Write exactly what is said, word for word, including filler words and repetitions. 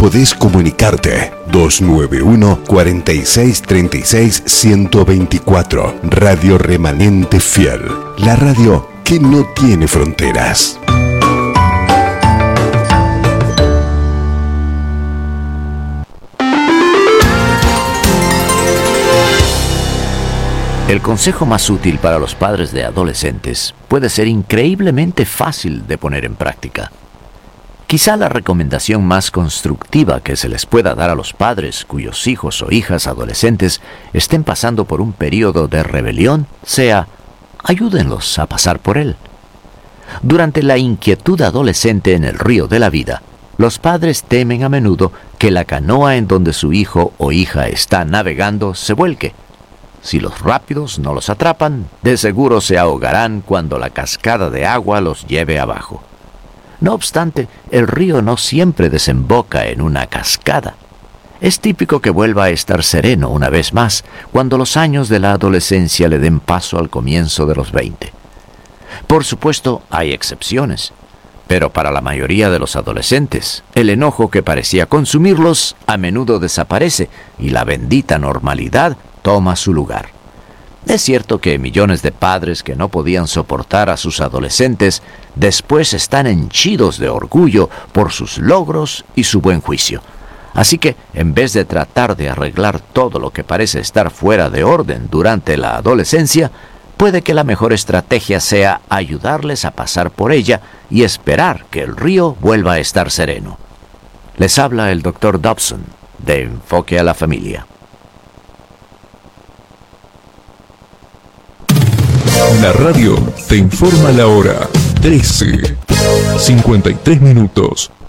podés comunicarte. dos nueve uno, cuatro seis tres seis, uno dos cuatro. Radio Remanente Fiel. La radio que no tiene fronteras. El consejo más útil para los padres de adolescentes puede ser increíblemente fácil de poner en práctica. Quizá la recomendación más constructiva que se les pueda dar a los padres cuyos hijos o hijas adolescentes estén pasando por un periodo de rebelión sea: ayúdenlos a pasar por él. Durante la inquietud adolescente en el río de la vida, los padres temen a menudo que la canoa en donde su hijo o hija está navegando se vuelque. Si los rápidos no los atrapan, de seguro se ahogarán cuando la cascada de agua los lleve abajo. No obstante, el río no siempre desemboca en una cascada. Es típico que vuelva a estar sereno una vez más cuando los años de la adolescencia le den paso al comienzo de los veinte. Por supuesto, hay excepciones, pero para la mayoría de los adolescentes, el enojo que parecía consumirlos a menudo desaparece y la bendita normalidad toma su lugar. Es cierto que millones de padres que no podían soportar a sus adolescentes después están henchidos de orgullo por sus logros y su buen juicio. Así que, en vez de tratar de arreglar todo lo que parece estar fuera de orden durante la adolescencia, puede que la mejor estrategia sea ayudarles a pasar por ella y esperar que el río vuelva a estar sereno. Les habla el doctor Dobson, de Enfoque a la Familia. La radio te informa la hora. trece, cincuenta y tres minutos.